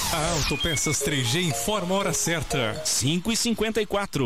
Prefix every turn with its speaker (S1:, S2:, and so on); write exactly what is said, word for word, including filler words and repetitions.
S1: A Autopeças três G informa a hora certa.
S2: cinco e cinquenta e quatro.